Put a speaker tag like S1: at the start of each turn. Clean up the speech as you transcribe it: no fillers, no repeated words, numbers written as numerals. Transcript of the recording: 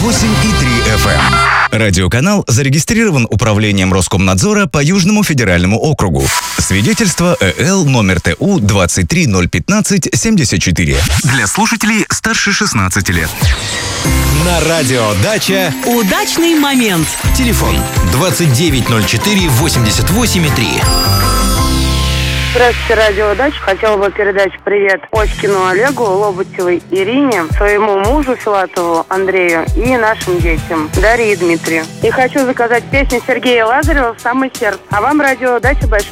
S1: 88,3 FM. Радиоканал зарегистрирован Управлением Роскомнадзора по Южному федеральному округу. Свидетельство ЭЛ номер ТУ 23015-74. Для слушателей старше 16 лет.
S2: На радио «Дача»
S3: удачный момент.
S2: Телефон 2904-88,3.
S4: Здравствуйте, радио «Дача». Хотела бы передать привет Оськину Олегу, Лоботевой Ирине, своему мужу Филатову Андрею и нашим детям Дарье и Дмитрию. И хочу заказать песню Сергея Лазарева «В самое сердце». А вам, радио «Дача», большое